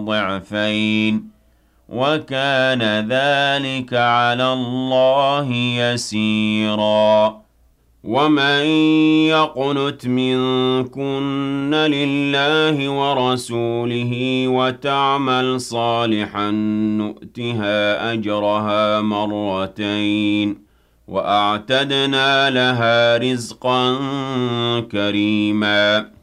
ضعفين وكان ذلك على الله يسيرا ومن يقنت منكن لله ورسوله وتعمل صالحا نؤتها أجرها مرتين وأعتدنا لها رزقا كريما